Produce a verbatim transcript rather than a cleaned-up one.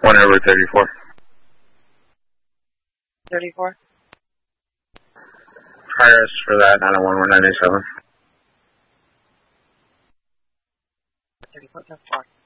one over thirty-four. thirty-four. Priors for that, nine oh one, one ninety-seven. thirty-four, four.